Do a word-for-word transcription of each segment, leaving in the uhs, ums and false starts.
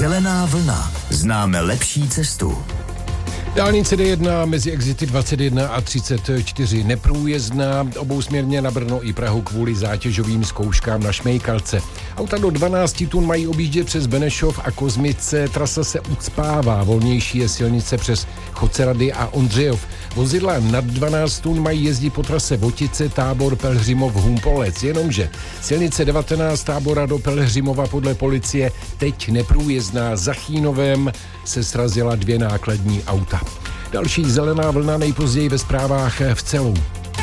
Zelená vlna. Známe lepší cestu. Dálnice D jedna mezi exity dvacet jedna a třicet čtyři neprůjezdná, obousměrně na Brno i Prahu kvůli zátěžovým zkouškám na Šmejkalce. Auta do dvanáct tun mají objíždět přes Benešov a Kozmice, trasa se ucpává, volnější je silnice přes Chocerady a Ondřejov. Vozidla nad dvanáct tun mají jezdit po trase Votice, Tábor, Pelhřimov, Humpolec, jenomže silnice devatenáct Tábora do Pelhřimova podle policie teď neprůjezdná. Za Chýnovem se srazila dvě nákladní auta. Další zelená vlna nejpozději ve zprávách v Celou.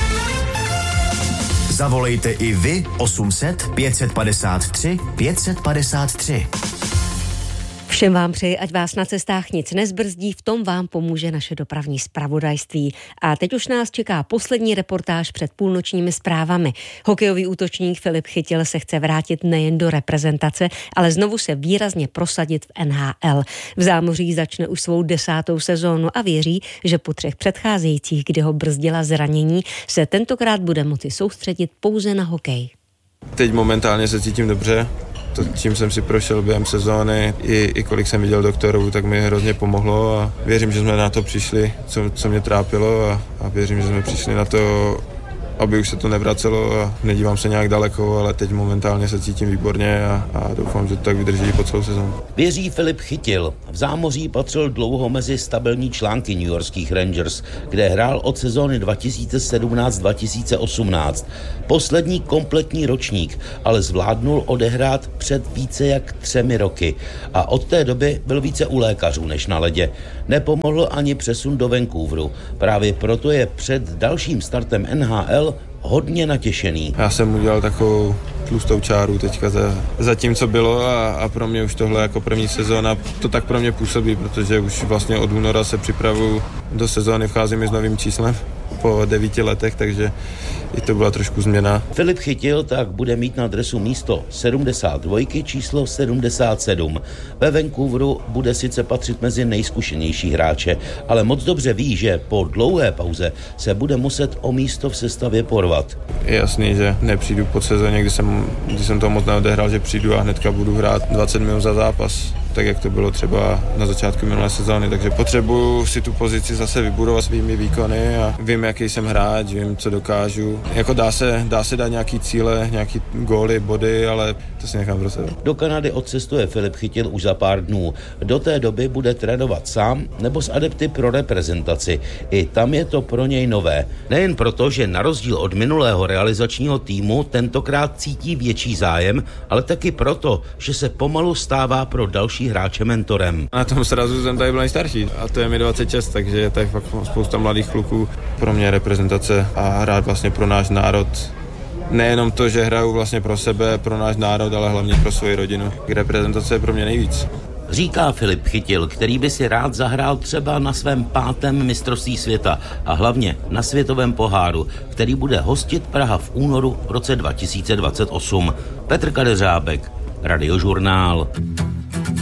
Zavolejte i vy osm set pět padesát tři pět padesát tři. Všem vám přeji, ať vás na cestách nic nezbrzdí, v tom vám pomůže naše dopravní zpravodajství. A teď už nás čeká poslední reportáž před půlnočními zprávami. Hokejový útočník Filip Chytil se chce vrátit nejen do reprezentace, ale znovu se výrazně prosadit v N H L. V zámoří začne už svou desátou sezónu a věří, že po třech předcházejících, kdy ho brzdila zranění, se tentokrát bude moci soustředit pouze na hokej. Teď momentálně se cítím dobře. To, čím jsem si prošel během sezóny, i, i kolik jsem viděl doktorů, tak mi hrozně pomohlo a věřím, že jsme na to přišli, co, co mě trápilo a, a věřím, že jsme přišli na to, aby už se to nevracelo a nedívám se nějak daleko, ale teď momentálně se cítím výborně a, a doufám, že to tak vydrží po celou sezónu. Věří Filip Chytil. V zámoří patřil dlouho mezi stabilní články newyorských Rangers, kde hrál od sezóny dva tisíce sedmnáct dva tisíce osmnáct. Poslední kompletní ročník, ale zvládnul odehrát před více jak třemi roky. A od té doby byl více u lékařů než na ledě. Nepomohl ani přesun do Vancouveru. Právě proto je před dalším startem N H L hodně natěšený. Já jsem udělal takovou tlustou čáru teďka za, za tím, co bylo a, a pro mě už tohle jako první sezóna to tak pro mě působí, protože už vlastně od února se připravuju do sezóny, vcházím i s novým číslem po devíti letech, takže i to byla trošku změna. Filip Chytil tak bude mít na dresu místo sedmdesát dva, číslo sedmdesát sedm. Ve Vancouveru bude sice patřit mezi nejzkušenější hráče, ale moc dobře ví, že po dlouhé pauze se bude muset o místo v sestavě porvat. Je jasný, že nepřijdu po sezóně, kdy jsem, kdy jsem to moc neodehrál, že přijdu a hnedka budu hrát dvacet minut za zápas, tak jak to bylo třeba na začátku minulé sezóny, takže potřebuji si tu pozici zase vybudovat svými výkony a vím, jaký jsem hráč, vím, co dokážu. Jako dá se, dá se dát nějaký cíle, nějaký góly, body, ale to si nechám pro sebe. Do Kanady odcestuje Filip Chytil už za pár dnů. Do té doby bude trénovat sám nebo s adepty pro reprezentaci. I tam je to pro něj nové. Nejen proto, že na rozdíl od minulého realizačního týmu tentokrát cítí větší zájem, ale taky proto, že se pomalu stává pro další hráče mentorem. Na tom srazu jsem tady byl nejstarší a to je mi dvacet šest, takže je tady fakt spousta mladých kluků. Pro mě reprezentace a hrát vlastně pro náš národ. Nejenom to, že hraju vlastně pro sebe, pro náš národ, ale hlavně pro svoji rodinu. Reprezentace je pro mě nejvíc. Říká Filip Chytil, který by si rád zahrál třeba na svém pátém mistrovství světa a hlavně na světovém poháru, který bude hostit Praha v únoru v roce dva tisíce dvacet osm. Petr Kadeřábek, Radiožurnál.